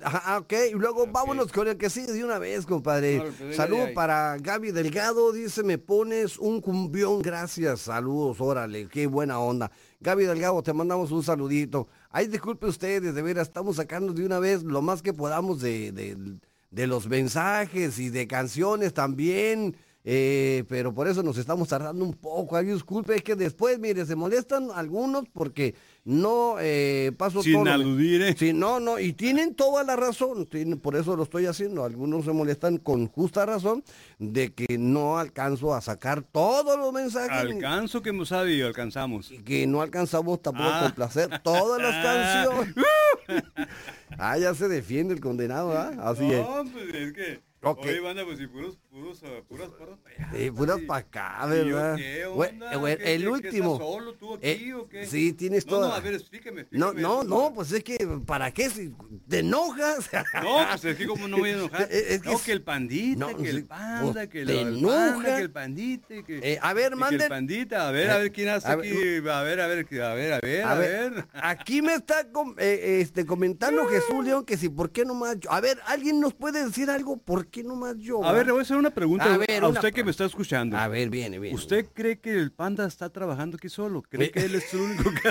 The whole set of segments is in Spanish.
Ajá, ok, y luego vámonos con el que sigue de una vez, compadre. Saludos para Gaby Delgado, dice, me pones un cumbión, gracias, saludos, órale, qué buena onda. Gaby Delgado, te mandamos un saludito. Ay, disculpe ustedes, de veras, estamos sacando de una vez lo más que podamos de los mensajes y de canciones también. Pero por eso nos estamos tardando un poco. Ay, disculpe, es que después, mire, se molestan algunos porque no paso sin todo. Sin aludir, ¿eh? Sí, no, y tienen toda la razón, por eso lo estoy haciendo. Algunos se molestan con justa razón de que no alcanzo a sacar todos los mensajes. Alcanzo que hemos sabido, alcanzamos. Y que no alcanzamos tampoco a complacer todas las canciones. Ya se defiende el condenado, ¿ah? Así es. No, pues es que... Okay. Oye, banda, pues sí, puras para allá. Sí, puras para acá, ¿verdad? ¿Qué onda? El último. ¿Estás solo tú aquí o qué? Sí, tienes toda. No, a ver, explíqueme. No, pues es que, ¿para qué? Si te enojas. No, pues es que como no me voy a enojar. Que el pandita, que el panda, pues, que te el enoja. panda, que el pandita, que... a ver, manden. Que el pandita, a ver quién hace aquí. A ver. Aquí me está comentando Jesús León que si, ¿por qué nomás yo? A ver, ¿alguien nos puede decir algo? ¿Por qué nomás yo? A ver, le voy a hacer una pregunta a usted que me está escuchando. A ver, viene. ¿Usted cree que el panda está trabajando aquí solo? ¿Cree que él es el único que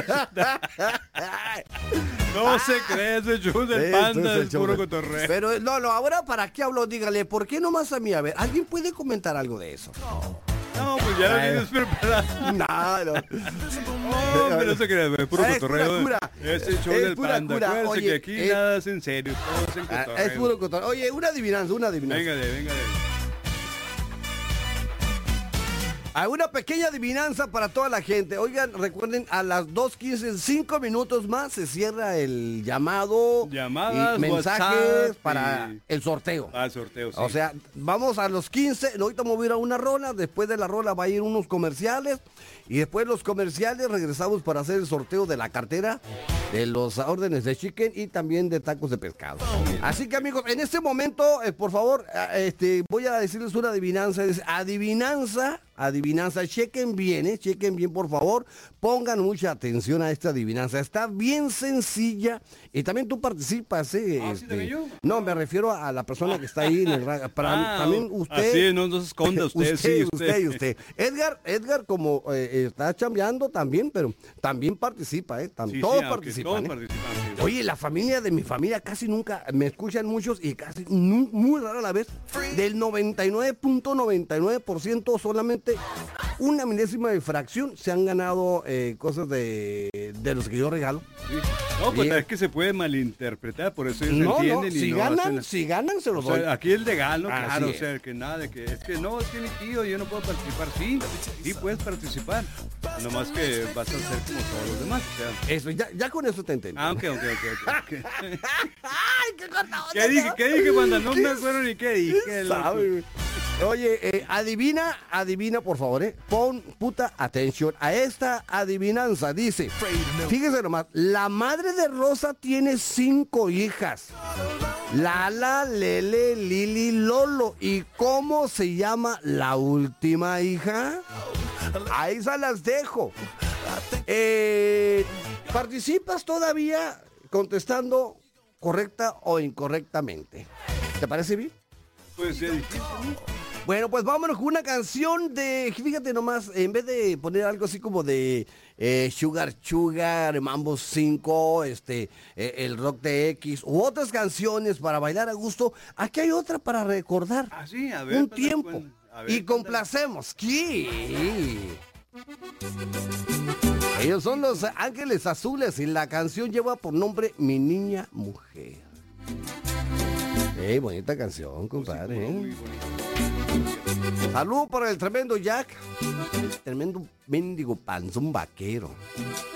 No se cree ese show del panda, es puro cotorreo. Pero no, ahora ¿para qué hablo? Dígale, ¿por qué nomás a mí? A ver, ¿alguien puede comentar algo de eso? No, pues ya lo tienes preparado. No, pero no se cree, es puro cotorreo. Es el show del panda. Acuérdense que aquí nada es en serio, todo es en cotorreo. Es puro cotorreo. Oye, una adivinanza. Véngale. Una pequeña adivinanza para toda la gente. Oigan, recuerden, a las 2:15, 5 minutos más, se cierra el llamadas, y mensajes WhatsApp para el sorteo. El sorteo, sí. O sea, vamos a los 15, ahorita me voy a ir a una rola, después de la rola va a ir unos comerciales, y después de los comerciales regresamos para hacer el sorteo de la cartera, de los órdenes de chicken y también de tacos de pescado. Así que, amigos, en este momento, por favor, voy a decirles una adivinanza. Adivinanza, chequen bien, por favor, pongan mucha atención a esta adivinanza, está bien sencilla y también tú participas, ¿Sí también yo? No, me refiero a la persona que está ahí en el radio, también usted. Así, no se esconda usted. Edgar, como está chambeando también, pero también participa, todos participan. Oye, la familia de mi familia casi nunca, me escuchan muchos y casi muy rara la vez, del 99.99% solamente una milésima de fracción se han ganado cosas de los que yo regalo. Sí. No, pues es que se puede malinterpretar, por eso ellos entienden y si ganan se los doy. Aquí es legal, ¿no? Claro, es. O sea, que nada, es que no, es que mi tío, yo no puedo participar. Sí puedes participar, nomás que vas a ser como todos los demás, o sea. Eso, ya con eso te entiendo. Ok. Ay, qué cortado. ¿Qué dije, banda? No me acuerdo ni qué dije. Oye, adivina por favor, pon puta atención a esta adivinanza. Dice, fíjese nomás, la madre de Rosa tiene 5 hijas. Lala, Lele, Lili, Lolo. ¿Y cómo se llama la última hija? Ahí se las dejo. ¿Participas todavía contestando correcta o incorrectamente? ¿Te parece bien? Pues es difícil. Bueno, pues vámonos con una canción de, fíjate nomás, en vez de poner algo así como de Sugar, Mambo 5, el Rock de X, u otras canciones para bailar a gusto, aquí hay otra para recordar sí, a ver, un tiempo y complacemos. ¿Qué? Ellos son los Ángeles Azules y la canción lleva por nombre Mi Niña Mujer. Bonita canción, compadre. Muy bonito. Saludos para el tremendo Jack, el tremendo mendigo panzón vaquero.